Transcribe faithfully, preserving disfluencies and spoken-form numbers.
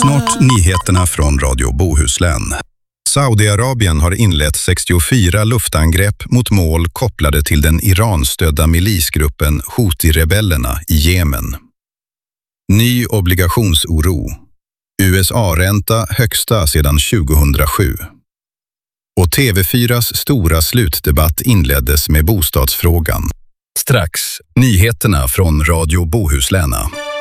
Snart nyheterna från Radio Bohuslän. Saudiarabien har inlett sextiofyra luftangrepp mot mål kopplade till den Iran-stödda milisgruppen Houthi-rebellerna i Jemen. Ny obligationsoro. U S A-ränta högsta sedan tjugohundrasju. Och T V fyras stora slutdebatt inleddes med bostadsfrågan. Strax, nyheterna från Radio Bohuslän.